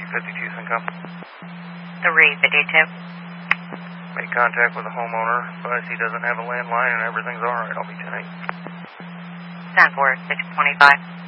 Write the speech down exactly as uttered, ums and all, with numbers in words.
fifty-two Syncom. three fifty-two. Make contact with the homeowner. Advise he doesn't have a landline and everything's alright. I'll be ten eight. ten four, six twenty-five.